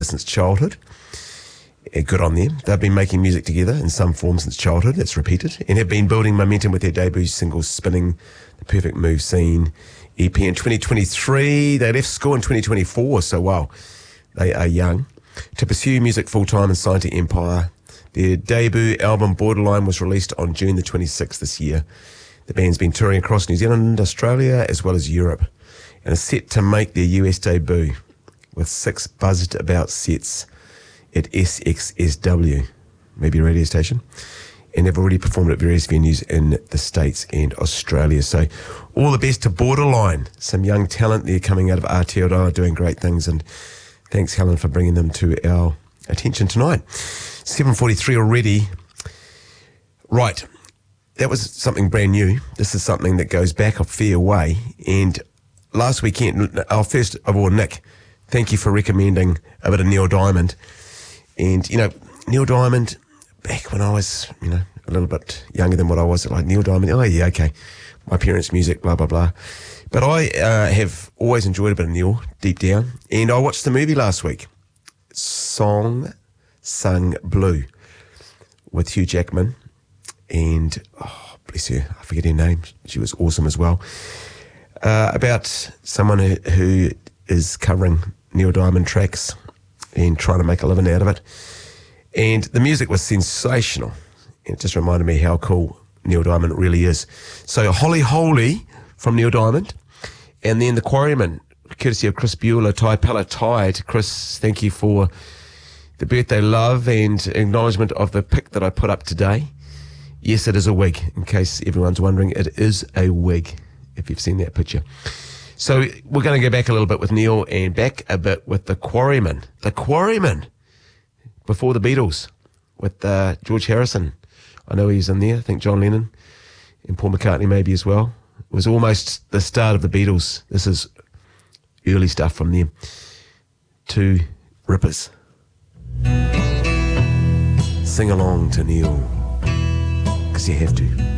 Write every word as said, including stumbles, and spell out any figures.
since childhood. Uh, Good on them. They've been making music together in some form since childhood. It's repeated. And have been building momentum with their debut single, Spinning, the Perfect Move Scene E P in twenty twenty-three. They left school in twenty twenty-four, so wow, they are young. To pursue music full-time and sign to Empire. Their debut album, Borderline, was released on June the twenty-sixth this year. The band's been touring across New Zealand, Australia, as well as Europe, and is set to make their U S debut with six buzzed about sets at S X S W, maybe a radio station, and have already performed at various venues in the States and Australia. So all the best to Borderline. Some young talent there coming out of Aotearoa doing great things, and thanks, Helen, for bringing them to our attention tonight. seven forty-three already. Right, that was something brand new. This is something that goes back a fair way. And last weekend, oh, first of all, Nick, thank you for recommending a bit of Neil Diamond. And, you know, Neil Diamond, back when I was, you know, a little bit younger than what I was, like Neil Diamond, oh yeah, okay, my parents' music, blah, blah, blah. But I uh, have always enjoyed a bit of Neil, deep down. And I watched the movie last week, Song Sung Blue, with Hugh Jackman. And, oh, bless her, I forget her name. She was awesome as well. Uh, about someone who, who is covering Neil Diamond tracks and trying to make a living out of it. And the music was sensational. It just reminded me how cool Neil Diamond really is. So Holly Holy from Neil Diamond, and then The Quarrymen, courtesy of Chris Bueller, Tai Pala Tai. To Chris, thank you for the birthday love and acknowledgement of the pic that I put up today. Yes, it is a wig, in case everyone's wondering. It is a wig, if you've seen that picture. So we're going to go back a little bit with Neil and back a bit with The Quarrymen. The Quarrymen, before the Beatles, with uh, George Harrison. I know he's in there. I think John Lennon and Paul McCartney maybe as well. It was almost the start of the Beatles. This is early stuff from them. Two rippers. Sing along to Neil, because you have to.